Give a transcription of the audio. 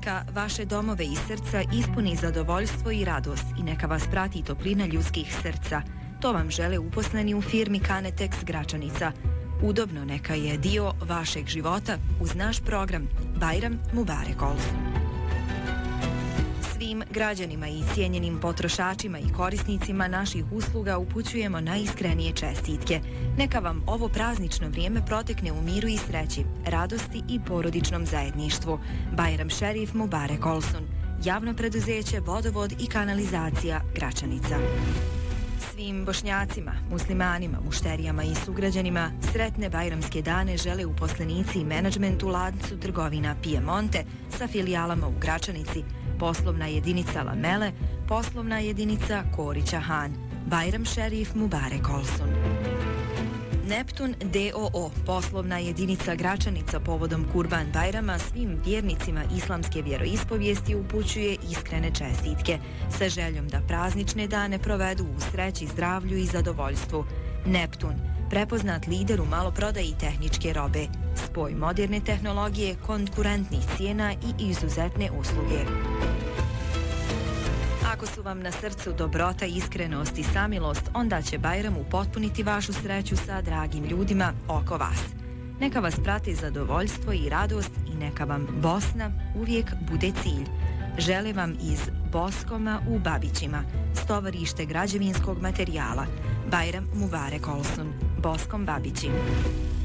neka vaše domove i srca ispuni zadovoljstvo i radost i neka vas prati toplina ljudskih srca. To vam žele uposleni u firmi Kanetex Gračanica. Udobno neka je dio vašeg života uz naš program Bajram Mubarek Olsun. Svim građanima i cijenjenim potrošačima i korisnicima naših usluga upućujemo najiskrenije čestitke. Neka vam ovo praznično vrijeme protekne u miru i sreći, radosti i porodičnom zajedništvu. Bajram Šerif Mubarek Olsun. Javno preduzeće Vodovod i kanalizacija Gračanica. Svim Bošnjacima, muslimanima, mušterijama i sugrađanima sretne bajramske dane žele uposlenici i menadžment u lancu trgovina Piemonte sa filijalama u Gračanici, poslovna jedinica Lamele, poslovna jedinica Korića Han. Bajram Šerif Mubarek Olsun. Neptun DOO, poslovna jedinica Gračanica povodom Kurban Bajrama svim vjernicima islamske vjeroispovijesti upućuje iskrene čestitke sa željom da praznične dane provedu u sreći, zdravlju i zadovoljstvu. Neptun, prepoznat lider u maloprodaji tehničke robe, spoj moderne tehnologije, konkurentnih cijena i izuzetne usluge. Ako su vam na srcu dobrota, iskrenost i samilost, onda će Bajram upotpuniti vašu sreću sa dragim ljudima oko vas. Neka vas prati zadovoljstvo i radost i neka vam Bosna uvijek bude cilj. Žele vam iz Boskoma u Babićima, stovarište građevinskog materijala. Bajram Mubarek Olsun, Boskom Babići.